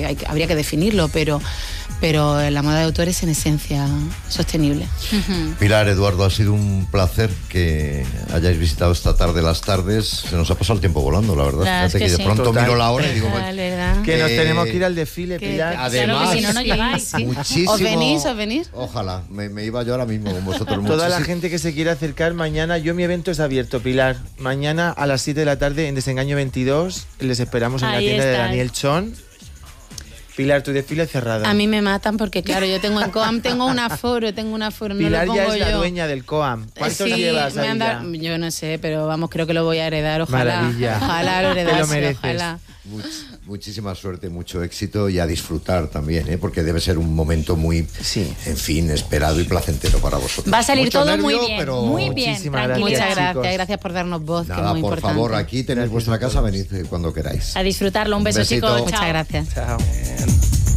habría que definirlo, pero la moda de autor es en esencia sostenible. Pilar, Eduardo, ha sido un placer que hayáis visitado esta tarde las tardes. Se nos ha pasado el tiempo volando, la verdad. Fíjate que de pronto miro la hora y digo... Que nos tenemos que ir al desfile, Pilar. Además, claro que si no, no llegáis. Muchísimo... ¿Os venís? Ojalá, me iba yo ahora mismo con vosotros. Toda la gente que se quiera acercar mañana, mi evento es abierto, Pilar. Mañana a las 7 de la tarde en Desengaño 22 les esperamos en la tienda de Daniel Chon. Pilar, tu desfile cerrado. A mí me matan porque, claro, yo tengo en COAM, tengo un aforo, Pilar no lo pongo ya es la yo. dueña del COAM. ¿Cuántos llevas ahí ya? Yo no sé, pero vamos, creo que lo voy a heredar, ojalá. Maravilla. Ojalá lo heredase, Te lo mereces. ojalá. Muchísima suerte, mucho éxito y a disfrutar también, porque debe ser un momento muy, en fin, esperado y placentero para vosotros. Va a salir mucho todo nervio, muy bien, pero... muy bien. Muchas gracias, chicos. gracias por darnos voz, Nada, que es muy por importante. favor, aquí tenéis vuestra casa, venid cuando queráis. A disfrutarlo. Un beso, besito. chicos. Muchas Chao. gracias. Chao.